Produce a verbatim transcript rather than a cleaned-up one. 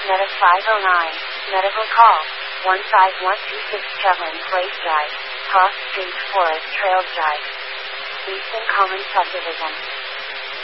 Medic five oh nine. Medical call. one five one two six Chevron Place Drive. Cross Street Forest Trail Drive. Eastern Common Subdivision.